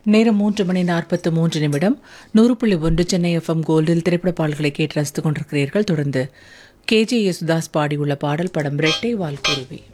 நேரம் 3:43 100.1 சென்னை எஃப்எம் கோல்டில் திரைப்பட பாடல்களை கேட்டு ரசித்துக் கொண்டிருக்கிறீர்கள். தொடர்ந்து KJ யேசுதாஸ் பாடியுள்ள பாடல் படம் ரெட்டை வால் குருவி.